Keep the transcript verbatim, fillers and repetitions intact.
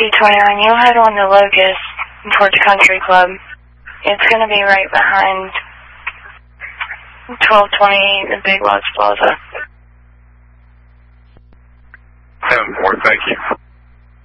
P twenty-nine, you'll head on the Locust towards Country Club. It's going to be right behind twelve twenty, the Big Lots Plaza.